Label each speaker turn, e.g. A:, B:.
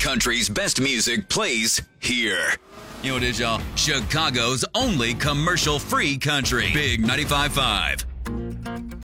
A: country's best music plays here.
B: You know what it is, y'all? Chicago's only commercial-free country. Big 95.5.